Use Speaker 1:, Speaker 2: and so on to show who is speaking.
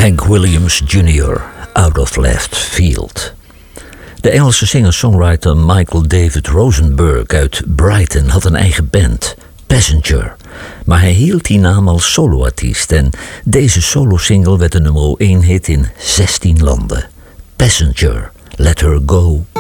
Speaker 1: Hank Williams Jr., Out of Left Field. De Engelse singer-songwriter Michael David Rosenberg uit Brighton had een eigen band, Passenger. Maar hij hield die naam als soloartiest en deze solosingle werd een nummer 1 hit in 16 landen. Passenger, Let Her Go